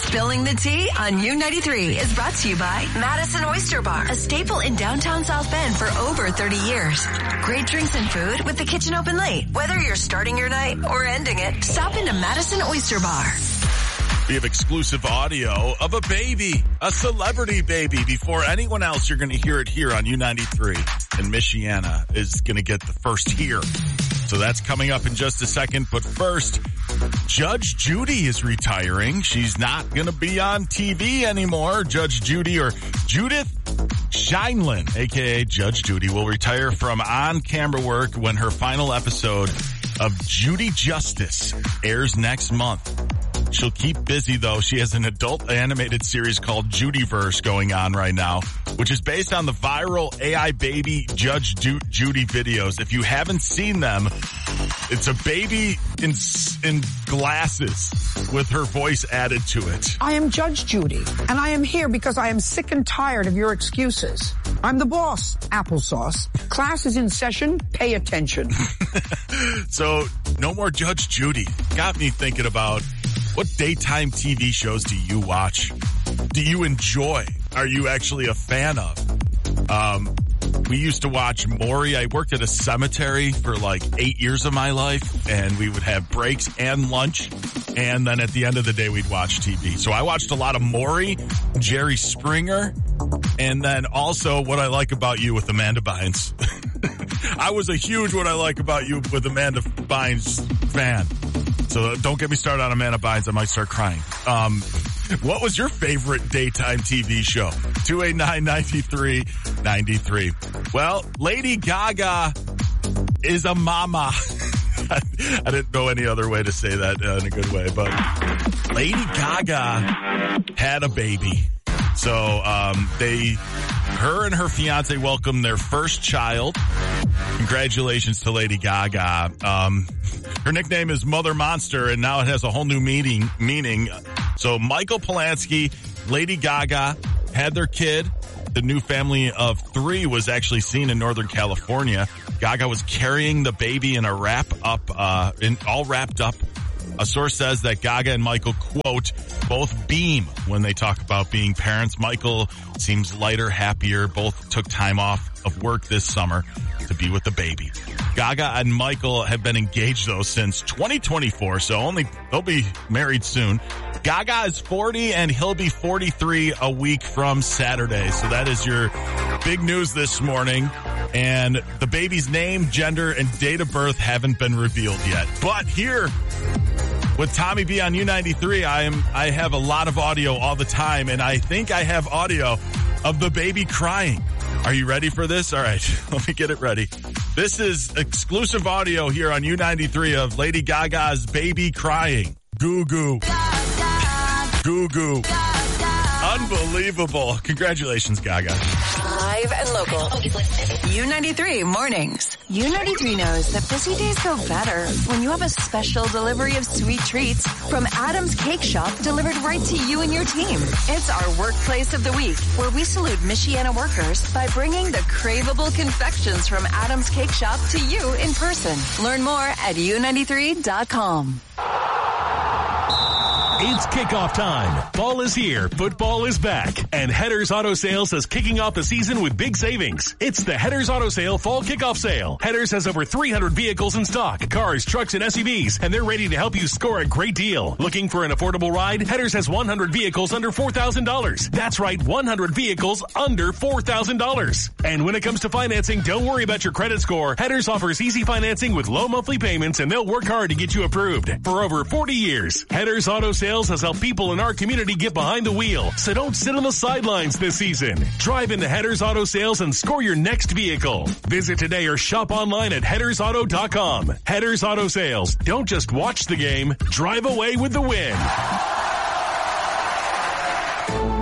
Spilling the Tea on U93 is brought to you by Madison Oyster Bar, a staple in downtown South Bend for over 30 years. Great drinks and food with the kitchen open late. Whether you're starting your night or ending it, stop into Madison Oyster Bar. We have exclusive audio of a baby, a celebrity baby. Before anyone else, you're going to hear it here on U93. And Michiana is going to get the first hear. So that's coming up in just a second. But first, Judge Judy is retiring. She's not going to be on TV anymore. Judge Judy, or Judith Sheindlin, a.k.a. Judge Judy, will retire from on-camera work when her final episode of Judy Justice airs next month. She'll keep busy, though. She has an adult animated series called Judyverse going on right now, which is based on the viral AI baby Judge Judy videos. If you haven't seen them, it's a baby in glasses with her voice added to it. I am Judge Judy, and I am here because I am sick and tired of your excuses. I'm the boss, applesauce. Class is in session. Pay attention. So, no more Judge Judy. Got me thinking about, what daytime TV shows do you watch? Do you enjoy? Are you actually a fan of? We used to watch Maury. I worked at a cemetery for like 8 years of my life, and we would have breaks and lunch, and then at the end of the day, we'd watch TV. So I watched a lot of Maury, Jerry Springer, and then also What I Like About You with Amanda Bynes. I was a huge What I Like About You with Amanda Bynes fan. So don't get me started on Amanda Bynes. I might start crying. What was your favorite daytime TV show? 289-9393. Well, Lady Gaga is a mama. I didn't know any other way to say that in a good way, but Lady Gaga had a baby. So her and her fiance welcomed their first child. Congratulations to Lady Gaga. Her nickname is Mother Monster, and now it has a whole new meaning. So Michael Polanski, Lady Gaga had their kid. The new family of 3 was actually seen in Northern California. Gaga was carrying the baby in a all wrapped up. A source says that Gaga and Michael, quote, both beam when they talk about being parents. Michael seems lighter, happier. Both took time off of work this summer to be with the baby. Gaga and Michael have been engaged, though, since 2024, so they'll be married soon. Gaga is 40, and he'll be 43 a week from Saturday. So that is your big news this morning. And the baby's name, gender, and date of birth haven't been revealed yet. But here with Tommy B on U93, I have a lot of audio all the time, and I think I have audio of the baby crying. Are you ready for this? All right, let me get it ready. This is exclusive audio here on U93 of Lady Gaga's baby crying. Goo goo. Goo goo. Unbelievable. Congratulations, Gaga. Live and local. U93 mornings. U93 knows that busy days go better when you have a special delivery of sweet treats from Adam's Cake Shop delivered right to you and your team. It's our workplace of the week, where we salute Michiana workers by bringing the craveable confections from Adam's Cake Shop to you in person. Learn more at U93.com. It's kickoff time. Fall is here, football is back, and Headers Auto Sales is kicking off the season with big savings. It's the Headers Auto Sale Fall Kickoff Sale. Headers has over 300 vehicles in stock, cars, trucks, and SUVs, and they're ready to help you score a great deal. Looking for an affordable ride? Headers has 100 vehicles under $4,000. That's right, 100 vehicles under $4,000. And when it comes to financing, don't worry about your credit score. Headers offers easy financing with low monthly payments, and they'll work hard to get you approved. For over 40 years, Headers Auto Sales has helped people in our community get behind the wheel, so don't sit on the sidelines this season. Drive into Headers Auto Sales and score your next vehicle. Visit today or shop online at headersauto.com. Headers Auto Sales. Don't just watch the game, drive away with the win.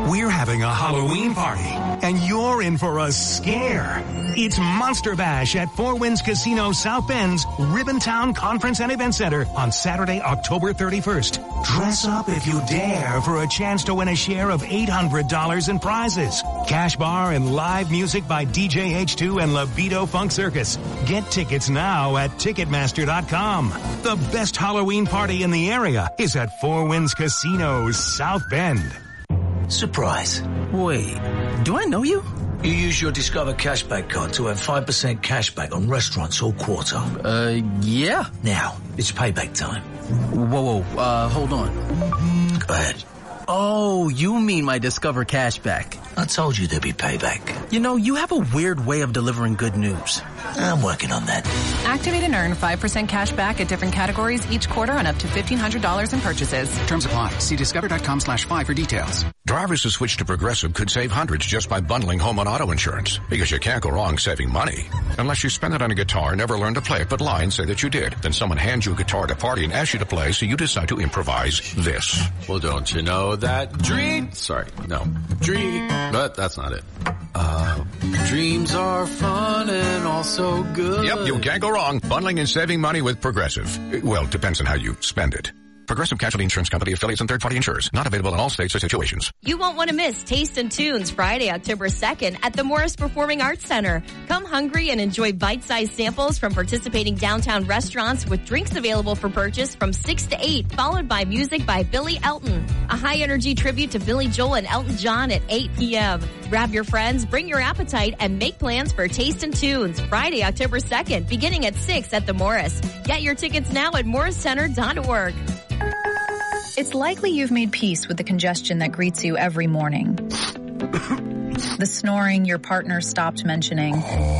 We're having a Halloween party, and you're in for a scare. It's Monster Bash at Four Winds Casino South Bend's Ribbontown Conference and Event Center on Saturday, October 31st. Dress up if you dare for a chance to win a share of $800 in prizes. Cash bar and live music by DJ H2 and Libido Funk Circus. Get tickets now at Ticketmaster.com. The best Halloween party in the area is at Four Winds Casino South Bend. Surprise. Wait, do I know you? You use your Discover Cashback card to earn 5% cashback on restaurants all quarter. Yeah. Now, it's payback time. Whoa, hold on. Go ahead. Oh, you mean my Discover Cashback. I told you there'd be payback. You know, you have a weird way of delivering good news. I'm working on that. Activate and earn 5% cash back at different categories each quarter on up to $1,500 in purchases. Terms apply. See discover.com/5 for details. Drivers who switch to Progressive could save hundreds just by bundling home and auto insurance. Because you can't go wrong saving money. Unless you spend it on a guitar and never learn to play it, but lie and say that you did. Then someone hands you a guitar at a party and asks you to play, so you decide to improvise this. Well, don't you know that but that's not it. Dreams are fun and also good. Yep, you can't go wrong. Bundling and saving money with Progressive. Well, depends on how you spend it. Progressive Casualty Insurance Company, affiliates, and third-party insurers. Not available in all states or situations. You won't want to miss Taste and Tunes Friday, October 2nd at the Morris Performing Arts Center. Come hungry and enjoy bite-sized samples from participating downtown restaurants with drinks available for purchase from 6 to 8, followed by music by Billy Elton. A high-energy tribute to Billy Joel and Elton John at 8 p.m. Grab your friends, bring your appetite, and make plans for Taste and Tunes Friday, October 2nd, beginning at 6 at the Morris. Get your tickets now at morriscenter.org. It's likely you've made peace with the congestion that greets you every morning. The snoring your partner stopped mentioning.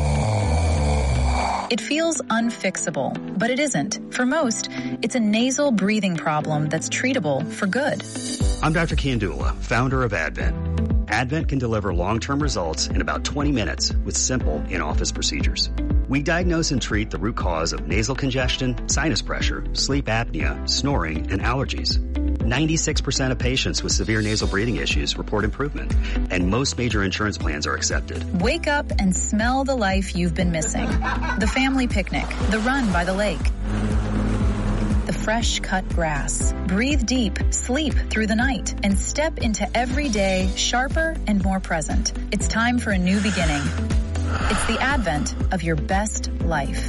It feels unfixable, but it isn't. For most, it's a nasal breathing problem that's treatable for good. I'm Dr. Kandula, founder of Advent. Advent can deliver long-term results in about 20 minutes with simple in-office procedures. We diagnose and treat the root cause of nasal congestion, sinus pressure, sleep apnea, snoring, and allergies. 96% of patients with severe nasal breathing issues report improvement, and most major insurance plans are accepted. Wake up and smell the life you've been missing. The family picnic, the run by the lake, the fresh cut grass. Breathe deep, sleep through the night, and step into every day sharper and more present. It's time for a new beginning. It's the advent of your best life.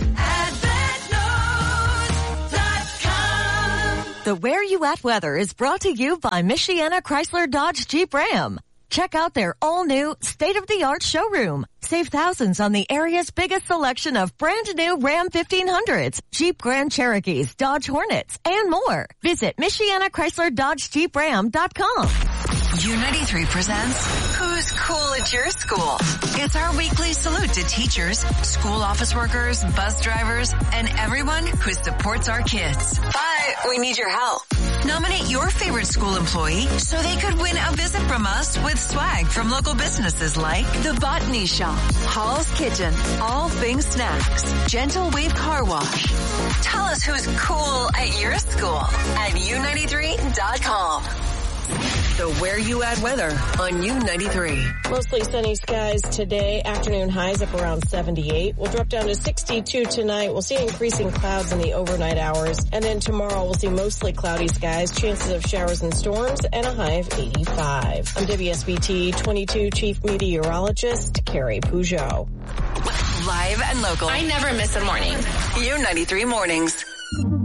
The Where You At weather is brought to you by Michiana Chrysler Dodge Jeep Ram. Check out their all-new, state-of-the-art showroom. Save thousands on the area's biggest selection of brand-new Ram 1500s, Jeep Grand Cherokees, Dodge Hornets, and more. Visit MichianaChrysler.com. U93 presents Who's Cool at Your School? It's our weekly salute to teachers, school office workers, bus drivers, and everyone who supports our kids. But we need your help. Nominate your favorite school employee so they could win a visit from us with swag from local businesses like The Botany Shop, Hall's Kitchen, All Things Snacks, Gentle Wave Car Wash. Tell us who's cool at your school at U93.com. The Where You At weather on U93. Mostly sunny skies today. Afternoon highs up around 78. We'll drop down to 62 tonight. We'll see increasing clouds in the overnight hours. And then tomorrow we'll see mostly cloudy skies, chances of showers and storms, and a high of 85. I'm WSBT 22 Chief Meteorologist Carrie Peugeot. Live and local. I never miss a morning. U93 mornings.